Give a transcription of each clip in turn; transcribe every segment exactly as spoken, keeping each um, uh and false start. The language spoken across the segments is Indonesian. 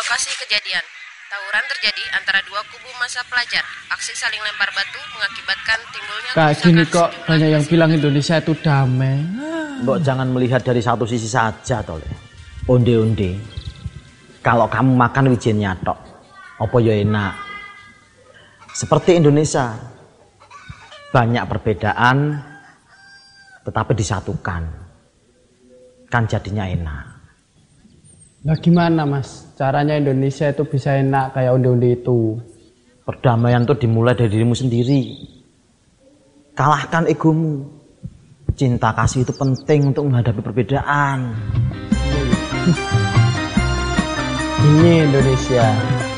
Lokasi kejadian, tawuran terjadi antara dua kubu massa pelajar. Aksi saling lempar batu mengakibatkan timbulnya Kak gini kok banyak yang bilang Indonesia itu damai. Mbok jangan melihat dari satu sisi saja toh. Onde-onde. Kalau kamu makan wijennya tok, apa ya enak. Seperti Indonesia, banyak perbedaan tetapi disatukan. Kan jadinya enak. Nah gimana mas, caranya Indonesia itu bisa enak kayak onde-onde itu? Perdamaian itu dimulai dari dirimu sendiri. Kalahkan egomu. Cinta kasih itu penting untuk menghadapi perbedaan. Ini Indonesia.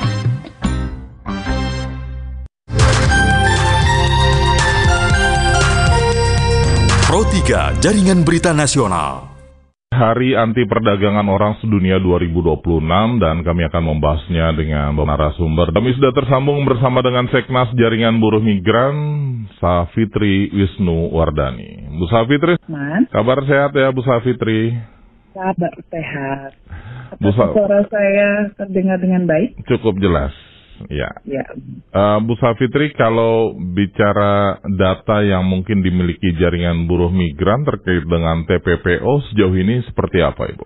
Pro tiga Jaringan Berita Nasional. Hari Anti Perdagangan Orang Sedunia dua ribu dua puluh enam dan kami akan membahasnya dengan narasumber. Kami sudah tersambung bersama dengan Seknas Jaringan Buruh Migran, Safitri Wisnu Wardani. Bu Safitri, Man. Kabar sehat ya Bu Safitri? Kabar sehat. Bu Sa- suara saya terdengar dengan baik? Cukup jelas. Ya. Ya. Uh, Bu Safitri, kalau bicara data yang mungkin dimiliki jaringan buruh migran terkait dengan T P P O sejauh ini seperti apa, Ibu?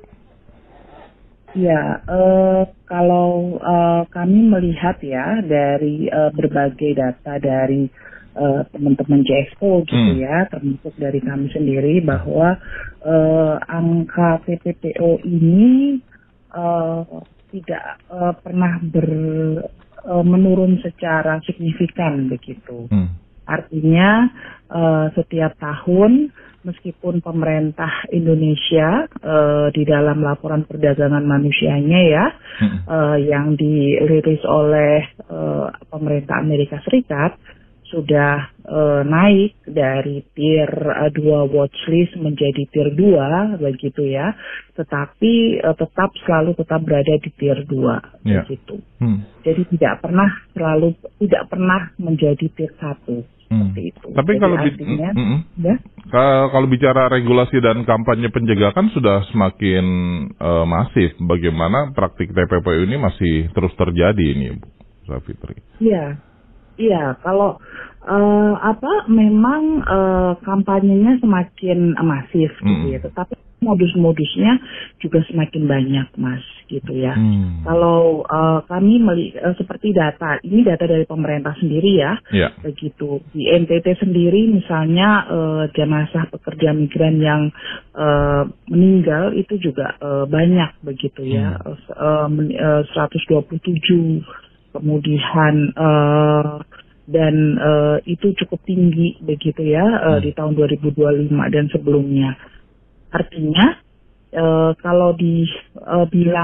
Ya, uh, kalau uh, kami melihat ya dari uh, berbagai data dari uh, teman-teman J X P O gitu hmm. ya, termasuk dari kami sendiri bahwa uh, angka T P P O ini uh, tidak uh, pernah ber menurun secara signifikan begitu. Hmm. Artinya uh, setiap tahun meskipun pemerintah Indonesia uh, di dalam laporan perdagangan manusianya ya hmm. uh, yang dirilis oleh uh, pemerintah Amerika Serikat sudah uh, naik dari tier uh, dua watchlist menjadi tier dua begitu ya, tetapi uh, tetap selalu tetap berada di tier dua yeah. begitu. Hmm. Jadi tidak pernah selalu tidak pernah menjadi tier satu hmm. seperti itu. Tapi Jadi kalau artinya, bi- mm, mm, ya? kalau bicara regulasi dan kampanye pencegahan sudah semakin uh, masif. Bagaimana praktik T P P O ini masih terus terjadi ini, Bu Safitri? Iya. Iya, kalau uh, apa memang uh, kampanyenya semakin uh, masif gitu mm. ya, tetapi modus-modusnya juga semakin banyak, Mas, gitu ya. Mm. Kalau uh, kami meli- uh, seperti data, ini data dari pemerintah sendiri ya, yeah. begitu. Di N T T sendiri misalnya uh, jenazah pekerja migran yang uh, meninggal itu juga uh, banyak begitu ya, mm. uh, uh, seratus dua puluh tujuh. Kemudian uh, dan uh, itu cukup tinggi begitu ya uh, hmm. di tahun dua ribu dua puluh lima dan sebelumnya. Artinya uh, kalau dibilang uh,